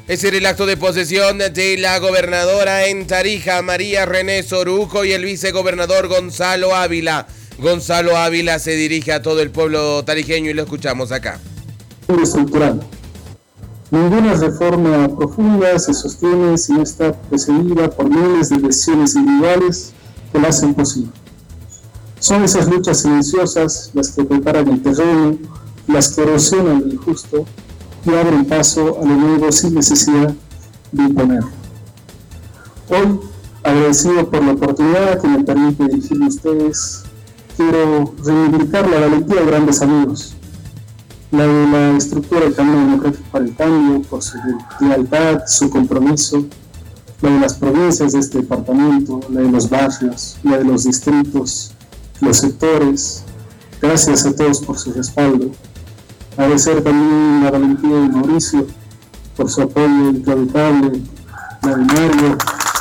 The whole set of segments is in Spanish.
Ese era el acto de posesión de la gobernadora en Tarija, María René Sorujo, y el vicegobernador Gonzalo Ávila. Gonzalo Ávila se dirige a todo el pueblo tarijeño y lo escuchamos acá. Estructural. Ninguna reforma profunda se sostiene si no está precedida por miles de decisiones individuales que la hacen posible. Son esas luchas silenciosas las que preparan el terreno, las que erosionan lo injusto y abren paso al enemigo sin necesidad de imponerlo. Hoy, agradecido por la oportunidad que me permite dirigirme a ustedes, quiero reivindicar la valentía de grandes amigos, la de la estructura del Camino Democrático para el Cambio, por su lealtad, su compromiso, la de las provincias de este departamento, la de los barrios, la de los distritos, los sectores. Gracias a todos por su respaldo. Agradecer también la valentía de Mauricio por su apoyo incautable, la de Mario.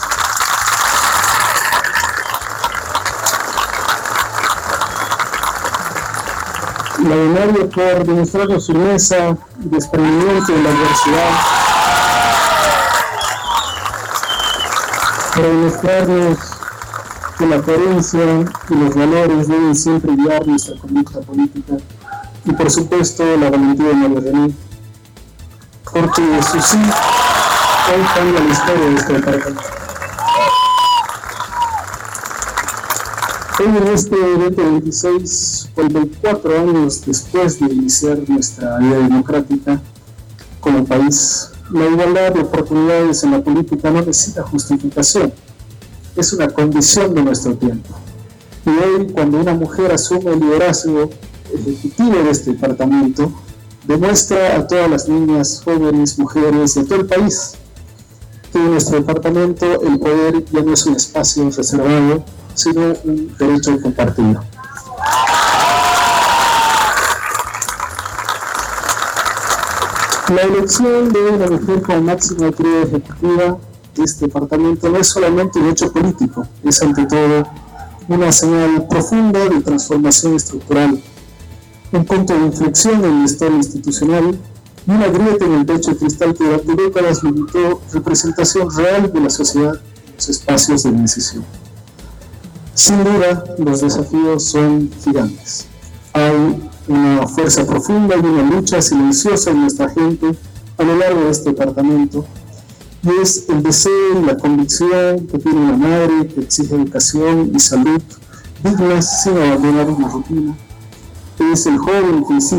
La de Mario por demostrarnos firmeza y desprendimiento en la adversidad, por demostrarnos que la coherencia y los valores deben siempre guiar nuestra conducta política, y por supuesto la valentía de María René, porque su sí hoy cambia la historia de este departamento. Hoy en este 2026, 44 años después de iniciar nuestra vida democrática como país, la igualdad de oportunidades en la política no necesita justificación, es una condición de nuestro tiempo. Y hoy, cuando una mujer asume el liderazgo ejecutivo de este departamento, demuestra a todas las niñas, jóvenes, mujeres de todo el país que en nuestro departamento el poder ya no es un espacio reservado, sino un derecho compartido. La elección de una mujer como máxima autoridad ejecutiva de este departamento no es solamente un hecho político, es ante todo una señal profunda de transformación estructural, un punto de inflexión en la historia institucional y una grieta en el techo de cristal que durante décadas limitó representación real de la sociedad en los espacios de decisión. Sin duda, los desafíos son gigantes. Hay una fuerza profunda y una lucha silenciosa en nuestra gente a lo largo de este departamento, y es el deseo y la convicción que tiene una madre que exige educación y salud dignas sin abandonar una rutina. Es el joven que insiste